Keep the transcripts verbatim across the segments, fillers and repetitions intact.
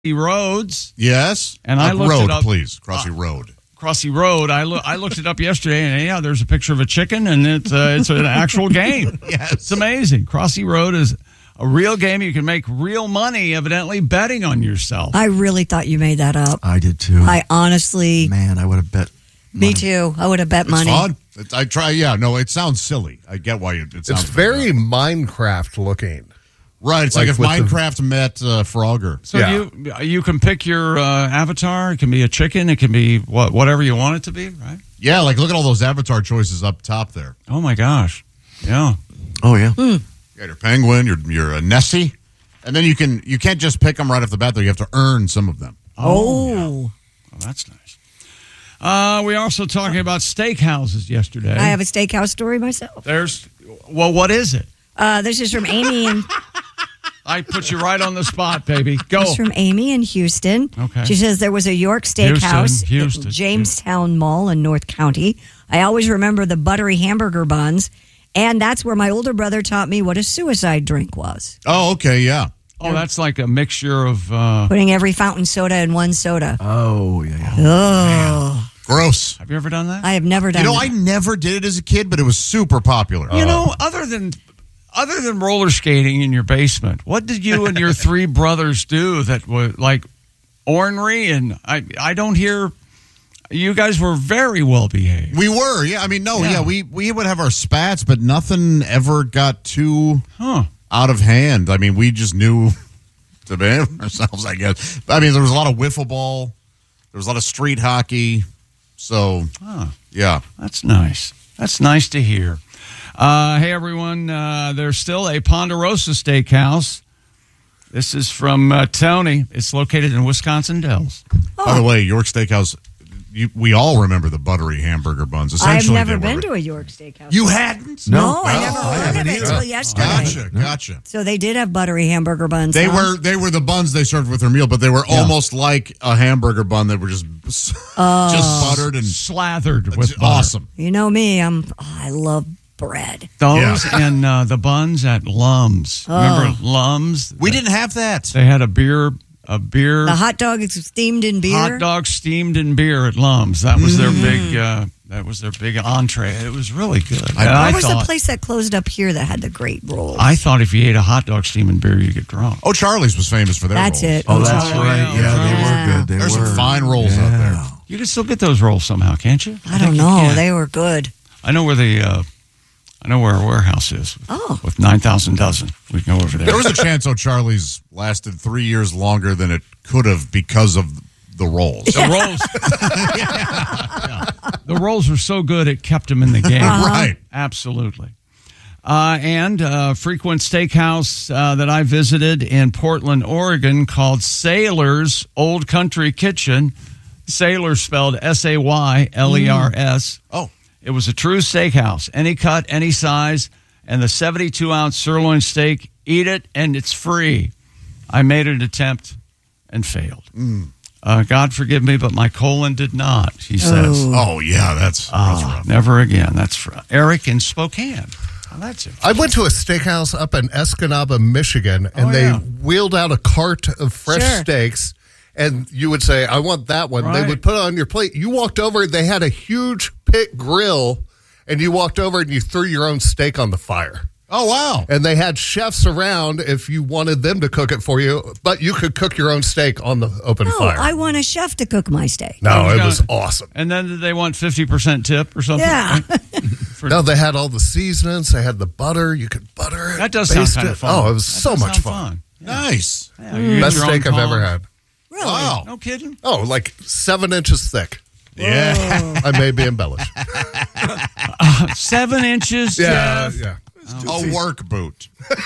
Roads. Yes. And uh, I looked road, it up. please. Crossy uh, Road. Crossy Road. I, lo- I looked it up yesterday, and yeah, there's a picture of a chicken, and it's, uh, it's an actual game. Yes. It's amazing. Crossy Road is a real game. You can make real money, evidently, betting on yourself. I really thought you made that up. I did too. I honestly. Man, I would have bet money. Me too. I would have bet It's money. fun. It, I try, yeah. No, it sounds silly. I get why you, it sounds It's very Minecraft looking. Right. It's like like, if with Minecraft the... met uh, Frogger. So Yeah. you you can pick your uh, avatar. It can be a chicken. It can be what whatever you want it to be, right? Yeah, like look at all those avatar choices up top there. Oh, my gosh. Yeah. Oh, yeah. Mm. You got your penguin, your your uh, Nessie. And then you can you can't just pick them right off the bat, though. You have to earn some of them. Oh. Yeah. Well, that's nice. Uh, we also talking about steakhouses yesterday. I have a steakhouse story myself. There's, well, what is it? Uh, this is from Amy and I put you right on the spot, baby. Go. this is from Amy in Houston. Okay. She says there was a York Steakhouse Houston, Houston, at Jamestown Mall in North County. I always remember the buttery hamburger buns, and that's where my older brother taught me what a suicide drink was. Oh, okay, yeah. Oh, that's like a mixture of. Uh, Putting every fountain soda in one soda. Oh, yeah. yeah. Oh, Gross. have you ever done that? I have never done You know, that. I never did it as a kid, but it was super popular. You know, other than other than roller skating in your basement, what did you and your three brothers do that was like ornery? And I, I don't hear. You guys were very well behaved. We were, yeah. I mean, no, Yeah. yeah. we we would have our spats, but nothing ever got too Huh? out of hand. I mean, we just knew to behave ourselves, I guess. I mean, there was a lot of wiffle ball. There was a lot of street hockey. So, Huh. yeah. That's nice. That's nice to hear. Uh, hey, everyone. Uh, there's still a Ponderosa Steakhouse. This is from uh, Tony. It's located in Wisconsin Dells. By the way, York Steakhouse, you, we all remember the buttery hamburger buns. I've Essentially, never they been were, to a York Steakhouse. You hadn't? No, I No, never I heard haven't of it either. until yesterday. Gotcha, gotcha. So they did have buttery hamburger buns. They huh? were they were the buns they served with their meal, but they were almost like a hamburger bun. They were just just buttered and Slathered with it's butter. awesome. You know me. I'm. Oh, I love bread. Those and uh, the buns at Lum's. Remember Lum's? We didn't have that. They had a beer, a beer, The hot dog is steamed in beer. hot dog steamed in beer at Lum's. That was their big. Uh, that was their big entree. It was really good. I- And What I What was thought, the place that closed up here that had the great rolls? I thought if you ate a hot dog steamed in beer, you get drunk. Oh, Charlie's was famous for their That's rolls. it. Oh, that's Oh, right. yeah. Yeah, they Yeah. were good. They There's were. some fine rolls out there. You can still get those rolls somehow, can't you? I think don't you know. can. They were good. I know where the. Uh, I know where our warehouse is. Oh. With nine thousand dozen, we can go over there. There was a chance O'Charlie's lasted three years longer than it could have because of the rolls. The rolls. Yeah. The rolls were so good it kept them in the game. Right. Absolutely. Uh, and a frequent steakhouse uh, that I visited in Portland, Oregon called Sailor's Old Country Kitchen. Sailor spelled S A Y L E R S. Oh. It was a true steakhouse. Any cut, any size, and the seventy-two ounce sirloin steak, eat it, and it's free. I made an attempt and failed. Uh, God forgive me, but my colon did not, he says. Oh, yeah, that's, that's Oh, rough. never again. That's for Eric in Spokane. Oh, that's it. I went to a steakhouse up in Escanaba, Michigan, and Oh, they yeah. wheeled out a cart of fresh Sure. steaks. And you would say, I want that one. They Right. would put it on your plate. You walked over, they had a huge pit grill, and you walked over and you threw your own steak on the fire. Oh, wow. And they had chefs around if you wanted them to cook it for you, but you could cook your own steak on the open No, fire. I want a chef to cook my steak. no, You it got- was awesome. And then did they want fifty percent tip or something? Yeah. For- No, they had all the seasonings. They had the butter. You could butter it. That does sound baste kind it. of fun. Oh, it was That so does much sound fun. Nice. Yeah, you get Best your own steak I've ever tongs. had. Really? Wow. No kidding? Oh, like seven inches thick. Yeah. I may be embellished. Seven inches, Jeff. yeah. A work boot.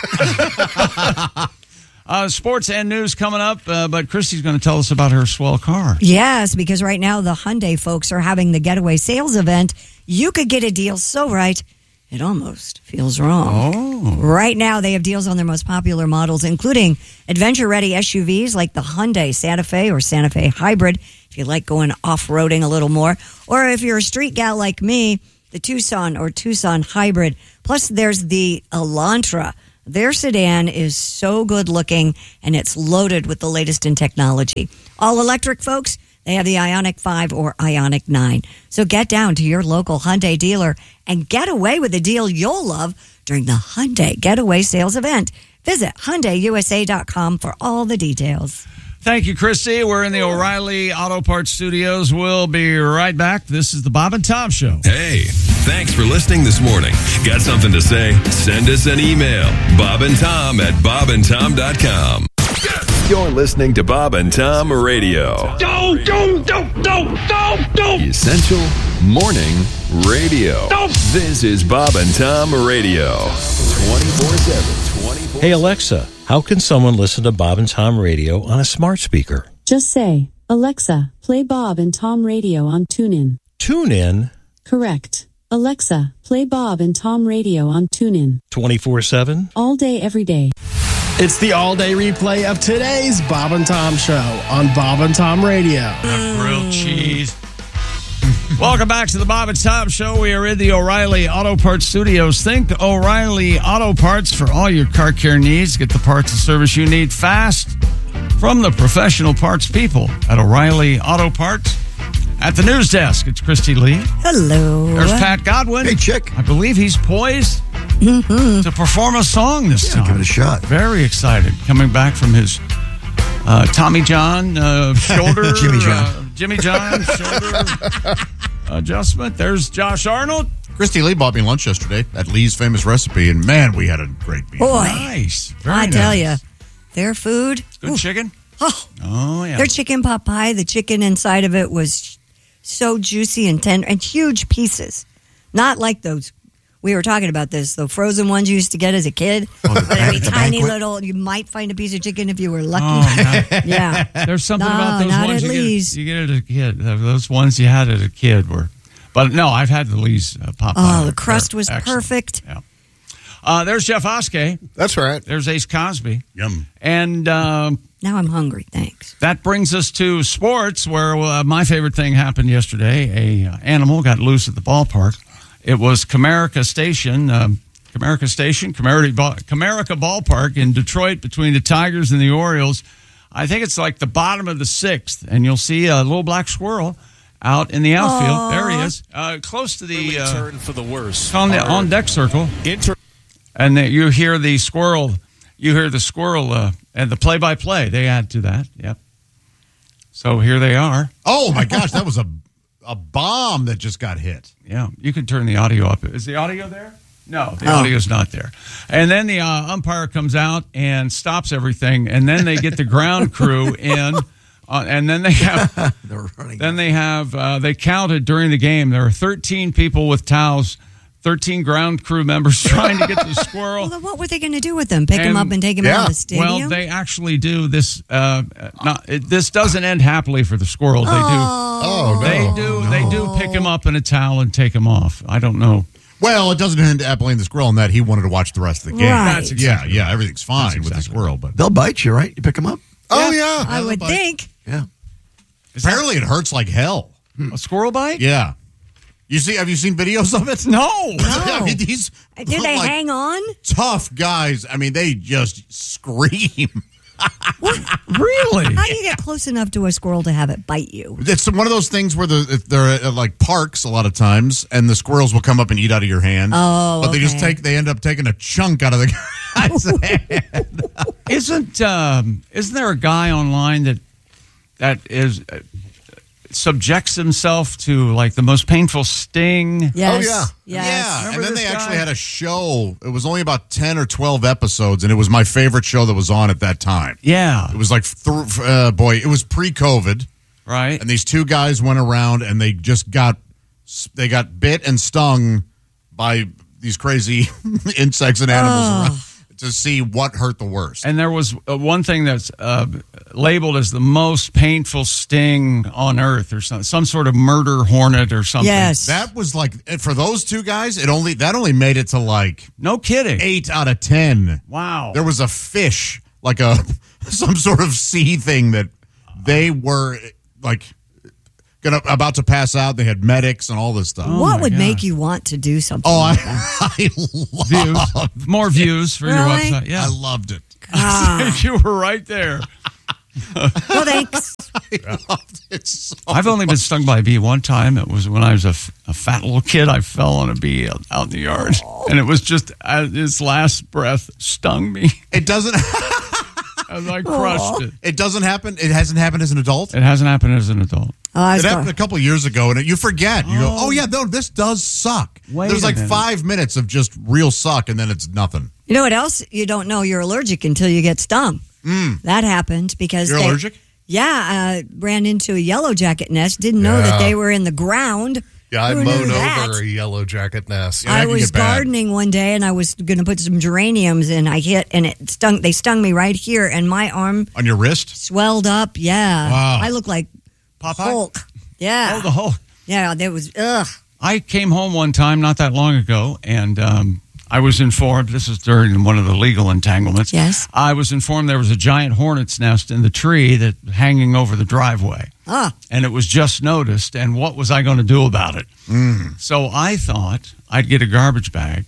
Uh, sports and news coming up, uh, but Christy's going to tell us about her swell car. Yes, because right now the Hyundai folks are having the Getaway Sales event. You could get a deal so right, it almost feels wrong. Oh. Right now, they have deals on their most popular models, including adventure-ready S U Vs like the Hyundai Santa Fe or Santa Fe Hybrid, if you like going off-roading a little more. Or if you're a street gal like me, the Tucson or Tucson Hybrid. Plus, there's the Elantra, Their sedan is so good looking, and it's loaded with the latest in technology. All electric, folks, they have the Ioniq five or Ioniq nine. So get down to your local Hyundai dealer and get away with a deal you'll love during the Hyundai Getaway Sales Event. Visit Hyundai U S A dot com for all the details. Thank you, Christy. We're in the O'Reilly Auto Parts Studios. We'll be right back. This is the Bob and Tom Show. Hey, thanks for listening this morning. Got something to say? Send us an email. Bob and Tom at bob and tom dot com. You're listening to Bob and Tom Radio. Don't, don't, don't, don't, don't, don't. Essential Morning Radio. Don't. This is Bob and Tom Radio. twenty-four seven, twenty-four Hey, Alexa, how can someone listen to Bob and Tom Radio on a smart speaker? Just say, Alexa, play Bob and Tom Radio on TuneIn. TuneIn? Correct. Alexa, play Bob and Tom Radio on TuneIn. twenty-four seven? All day, every day. It's the all-day replay of today's Bob and Tom Show on Bob and Tom Radio. That grilled cheese. Welcome back to the Bob and Tom Show. We are in the O'Reilly Auto Parts Studios. Think O'Reilly Auto Parts for all your car care needs. Get the parts and service you need fast from the professional parts people at O'Reilly Auto Parts. At the news desk, it's Christy Lee. Hello. There's Pat Godwin. Hey, chick. I believe he's poised to perform a song this Yeah, time. give it a shot. Very excited. Coming back from his uh, Tommy John uh, shoulder. Jimmy John. Uh, Jimmy John shoulder adjustment. There's Josh Arnold. Christy Lee bought me lunch yesterday at Lee's Famous Recipe, and man, we had a great meal. Boy, Nice. Very I tell nice. you, their food. Good ooh, chicken? Oh, Oh, yeah. their chicken pot pie, the chicken inside of it was so juicy and tender and huge pieces. Not like those, we were talking about this, the frozen ones you used to get as a kid. Oh, the but every ban- the tiny banquet? little, you might find a piece of chicken if you were lucky. Oh, no. Yeah. There's something No, about those not ones at you Lee's. get, you get as a kid. Those ones you had as a kid were. But no, I've had the Lee's uh, pop pie. Oh, the crust They're was excellent. perfect. Yeah. Uh, there's Jeff Oskey. That's right. There's Ace Cosby. Yum. And um, Now I'm hungry, thanks. that brings us to sports, where uh, my favorite thing happened yesterday. A uh, animal got loose at the ballpark. It was Comerica Station, um, Comerica Station, Comerica, Ball, Comerica Ballpark in Detroit between the Tigers and the Orioles. I think it's like the bottom of the sixth, and you'll see a little black squirrel out in the outfield. Aww. There he is, uh, close to the uh, Turn for the worst. on the on deck circle. Inter- And then you hear the squirrel, you hear the squirrel, uh, and the play-by-play. They add to that. Yep. So here they are. Oh my gosh, that was a a bomb that just got hit. Yeah, you can turn the audio up. Is the audio there? No, the Oh. audio's not there. And then the uh, umpire comes out and stops everything, and then they get the ground crew in, uh, and then they have, They were running. then they have, uh, they counted during the game. There are thirteen people with towels, thirteen ground crew members trying to get the squirrel. Well, then what were they going to do with them? Pick them And- up and take them yeah. out of the stadium? Well, they actually do this. Uh, not, it, this doesn't end happily for the squirrel. They Oh, do. no. They do. They do pick him up in a towel and take him off. I don't know. Well, it doesn't end up playing the squirrel in that he wanted to watch the rest of the game. Right. That's exactly yeah, yeah, everything's fine That's with the exactly squirrel, but They'll bite you, right? You pick them up? Oh, yeah. I would but- think. Yeah. apparently it hurts like hell. A squirrel bite? Yeah. You see? Have you seen videos of it? No. I mean, these Do they like, hang on? tough guys. I mean, they just scream. Really? How do you get close enough to a squirrel to have it bite you? It's one of those things where the, they're at like parks a lot of times, and the squirrels will come up and eat out of your hand. Oh, but they just okay. take. They end up taking a chunk out of the guy's hand. Isn't um, isn't there a guy online that that is uh, subjects himself to like the most painful sting? Yes. yeah. Yes. Yeah, Remember and then this they actually guy? had a show. It was only about ten or twelve episodes, and it was my favorite show that was on at that time. Yeah. It was like, th- uh, boy, it was pre-COVID, Right. and these two guys went around and they just got they got bit and stung by these crazy insects and animals around to see what hurt the worst. And there was uh, one thing that's uh, labeled as the most painful sting on earth, or some some sort of murder hornet or something. Yes. That was like for those two guys. It only that only made it to like No kidding. eight out of ten. Wow. There was a fish, like a some sort of sea thing that they were like gonna about to pass out. They had medics and all this stuff. Oh, what my would God. make you want to do something Oh, like I, that? I loved Views. More views for your Really? website. Yeah. I loved it. Ah. You were right there. Well, thanks. I loved it so I've only been stung by a bee one time. It was when I was a, f- a fat little kid. I fell on a bee out, out in the yard, and it was just uh, his last breath stung me, It doesn't. and I crushed it. It doesn't happen. It hasn't happened as an adult. It hasn't happened as an adult. Oh, I It was happened going- a couple of years ago, and it, you forget. You go, oh yeah, no, this does suck. Wait There's a like minute. five minutes of just real suck, and then it's nothing. You know what else? You don't know you're allergic until you get stung. Mm. That happened because You're they, allergic? Yeah, uh, ran into a yellow jacket nest. Didn't know that Yeah. they were in the ground. Yeah, I Who mowed knew that? over a yellow jacket nest. Yeah, that I can was get bad. gardening one day and I was going to put some geraniums and I hit and it stung. They stung me right here and my arm On your wrist? swelled up. Yeah, Wow. I look like Popeye? Hulk. Yeah, Oh, the whole. yeah. There was ugh. I came home one time not that long ago, and um, I was informed. This is during one of the legal entanglements. Yes. I was informed there was a giant hornet's nest in the tree that hanging over the driveway. Ah, And it was just noticed, and what was I going to do about it? Mm. So I thought I'd get a garbage bag,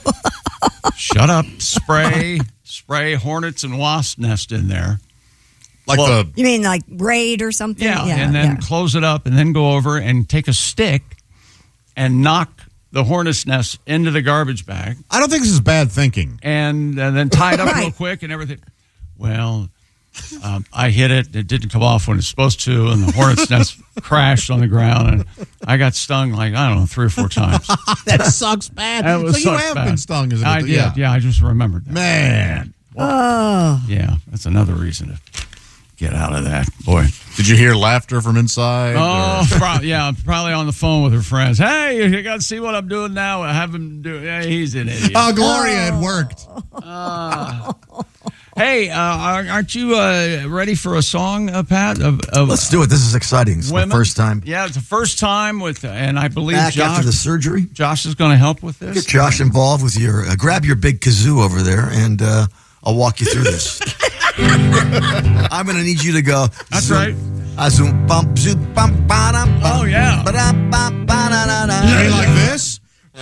shut up, spray, spray hornets and wasp nest in there. Like Well, the you mean like braid or something? Yeah, and then yeah. close it up, and then go over and take a stick and knock the hornet's nest into the garbage bag, I don't think this is bad thinking. and, and then tie it up real Right. quick and everything. Well, um, I hit it. It didn't come off when it's supposed to, and the hornet's nest crashed on the ground, and I got stung like, I don't know, three or four times. That sucks bad. That was so you sucks have bad. been stung, isn't it? I did. Yeah. I just remembered that. Man. Oh, Yeah, that's another reason to get out of that. Boy. Did you hear laughter from inside? Oh, or- pro- yeah, probably on the phone with her friends. Hey, you got to see what I'm doing now. I have him do. Yeah, he's an idiot. Oh, Gloria, it worked. Hey, uh, aren't you uh, ready for a song, uh, Pat? Of, of Let's do it. This is exciting. It's women? my first time Yeah, it's the first time with, and I believe back Josh. after the surgery. Josh is going to help with Get this. Josh involved with your. Uh, grab your big kazoo over there, and uh, I'll walk you through this. I'm going to need you to go. That's zoom, right. Uh, zoom, bump, zoom, bump, ba-dum, bum, Oh, yeah. ba-dum, bum, ba-da-da-da. You mean like this?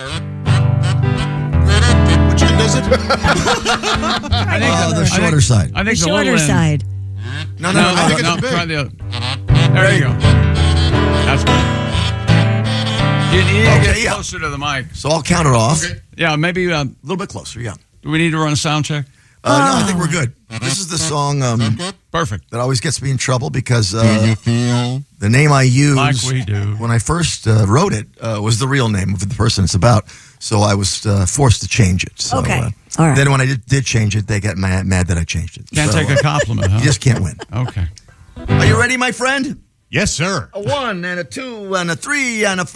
Which one does it? I think Oh, the I shorter think- side. I the think the shorter little end. side. No, No, no, I think no, it's big. try the other. There you go. That's good. You need to Okay, get yeah. closer to the mic. So I'll count it off. Okay. Yeah, maybe. Um, A little bit closer, yeah. do we need to run a sound check? Uh, no, I think we're good. This is the song um, Perfect. that always gets me in trouble because uh, the name I use Like we do. when I first uh, wrote it uh, was the real name of the person it's about. So I was uh, forced to change it. So, Okay. uh, All right. Then when I did, did change it, they got mad, mad that I changed it. Can't So, take uh, a compliment, huh? You just can't win. Okay. Are you ready, my friend? Yes, sir. A one and a two and a three and a